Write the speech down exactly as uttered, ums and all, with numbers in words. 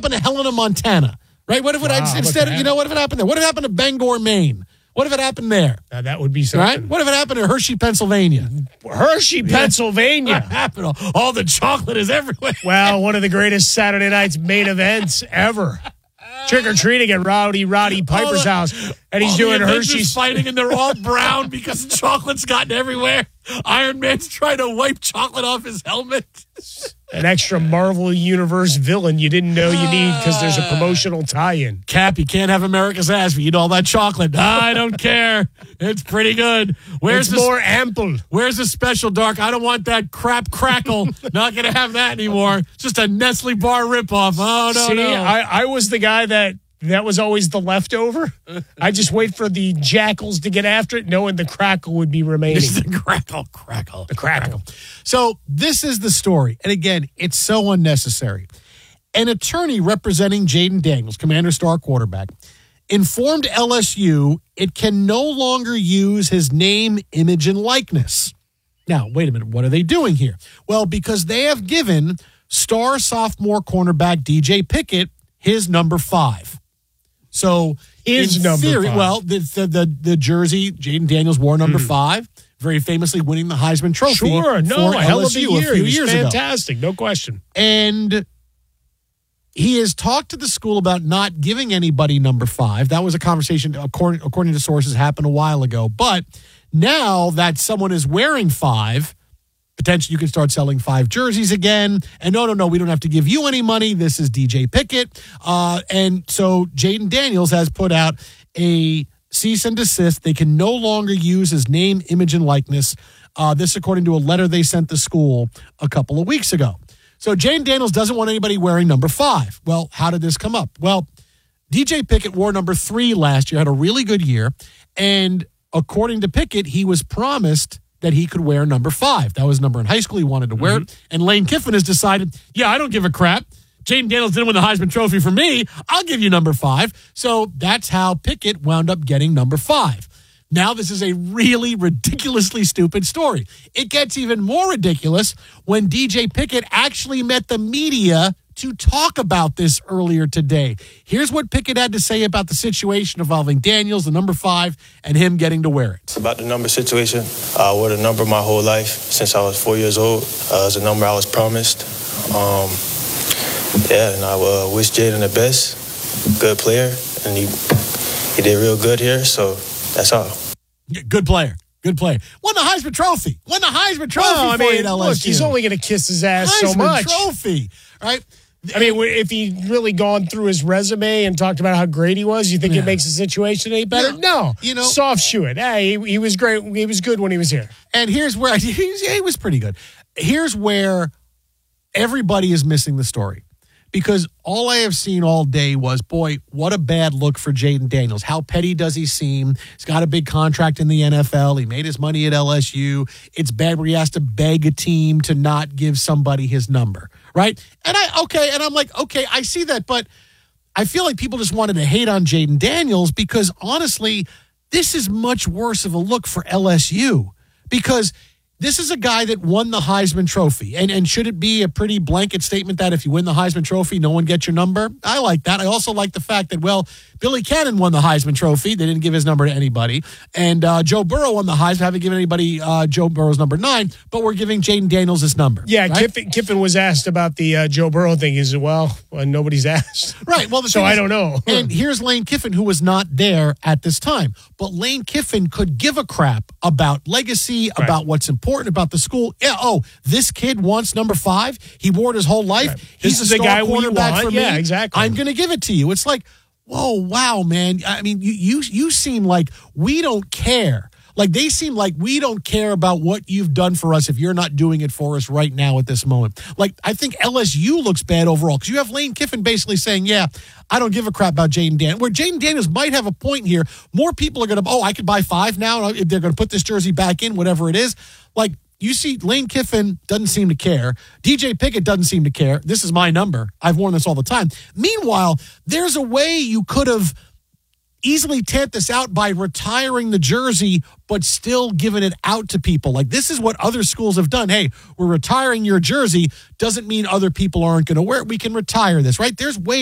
happened to Helena, Montana? Right? What if it Wow, instead of, you know, what if it happened there? What if it happened to Bangor, Maine? What if it happened there? Now, that would be something. Right? What if it happened to Hershey, Pennsylvania? Hershey, Pennsylvania. What happened? All the chocolate is everywhere. Well, one of the greatest Saturday night's main events ever. Trick-or-treating at Rowdy Roddy Piper's the, house. And he's all doing the Hershey's. fighting, and they're all brown because the chocolate's gotten everywhere. Iron Man's trying to wipe chocolate off his helmet. An extra Marvel Universe villain you didn't know you need because there's a promotional tie-in. Cap, you can't have America's ass if you eat all that chocolate. I don't care. It's pretty good. Where's it's the, more ample. Where's the special, Dark? I don't want that crap crackle. Not going to have that anymore. It's just a Nestle bar ripoff. Oh, no, See, no. I, I was the guy that that was always the leftover. I just wait for the jackals to get after it, knowing the crackle would be remaining. It's the crackle, crackle. The crackle. So this is the story. And again, it's so unnecessary. An attorney representing Jayden Daniels, Commander star quarterback, informed L S U it can no longer use his name, image, and likeness. Now, wait a minute. What are they doing here? Well, because they have given star sophomore cornerback D J Pickett his number five. So His in number theory, five. well, the the the, the jersey, Jayden Daniels wore number Mm. five, very famously winning the Heisman Trophy. Sure, no, for a hell of a L S U year. a few He was years ago. fantastic, no question. And he has talked to the school about not giving anybody number five. That was a conversation, according, according to sources, happened a while ago. But now that someone is wearing five, potentially you can start selling five jerseys again. And no, no, no, we don't have to give you any money. This is D J Pickett. Uh, and so Jayden Daniels has put out a cease and desist. They can no longer use his name, image, and likeness. Uh, this according to a letter they sent the school a couple of weeks ago. So Jayden Daniels doesn't want anybody wearing number five. Well, how did this come up? Well, D J Pickett wore number three last year, had a really good year. And according to Pickett, he was promised that he could wear number five. That was a number in high school. He wanted to wear Mm-hmm. it. And Lane Kiffin has decided, yeah, I don't give a crap. Jayden Daniels didn't win the Heisman Trophy for me. I'll give you number five. So that's how Pickett wound up getting number five. Now this is a really ridiculously stupid story. It gets even more ridiculous when D J Pickett actually met the media to talk about this earlier today. Here's what Pickett had to say about the situation involving Daniels, the number five, and him getting to wear it. About the number situation, I wore the number my whole life since I was four years old. Uh, it's a number I was promised. Um, yeah, and I uh, wish Jayden the best. Good player, and he he did real good here, so that's all. Good player. Good player. Won the Heisman Trophy. Won the Heisman Trophy Well, I for you mean, at L look, S U. he's only going to kiss his ass Heisman so much. Trophy, right? I mean, if he'd really gone through his resume and talked about how great he was, you think Yeah. it makes the situation any better? No. No. You know- soft shoe it. Hey, he, he was great. He was good when he was here. And here's where I, he, was- yeah, he was pretty good. Here's where everybody is missing the story. Because all I have seen all day was, boy, what a bad look for Jayden Daniels. How petty does he seem? He's got a big contract in the N F L. He made his money at L S U. It's bad where he has to beg a team to not give somebody his number, right? And I, okay, and I'm like, okay, I see that, but I feel like people just wanted to hate on Jayden Daniels because, honestly, this is much worse of a look for L S U because this is a guy that won the Heisman Trophy. And, and should it be a pretty blanket statement that if you win the Heisman Trophy, no one gets your number? I like that. I also like the fact that, well, Billy Cannon won the Heisman Trophy. They didn't give his number to anybody. And uh, Joe Burrow won the Heisman. Haven't given anybody uh, Joe Burrow's number nine, but we're giving Jayden Daniels his number. Yeah, right? Kiffin, Kiffin was asked about the uh, Joe Burrow thing. He said, well, well nobody's asked. Right. Well, the so thing I is- don't know. And here's Lane Kiffin, who was not there at this time. But Lane Kiffin could give a crap about legacy, Right. about what's important about the school. Yeah, oh, this kid wants number five. He wore it his whole life. Right. He's This is a the star guy we quarterback want. for me. Yeah, exactly. I'm going to give it to you. It's like, whoa, wow, man. I mean, you you you seem like we don't care. Like they seem like we don't care about what you've done for us if you're not doing it for us right now at this moment. Like I think L S U looks bad overall because you have Lane Kiffin basically saying, yeah, I don't give a crap about Jayden Daniels. Where Jayden Daniels might have a point here. More people are going to, oh, I could buy five now. If they're going to put this jersey back in, whatever it is. Like you see Lane Kiffin doesn't seem to care. D J Pickett doesn't seem to care. This is my number. I've worn this all the time. Meanwhile, there's a way you could have easily tent this out by retiring the jersey, but still giving it out to people. Like this is what other schools have done. Hey, we're retiring your jersey. Doesn't mean other people aren't going to wear it. We can retire this, right? There's ways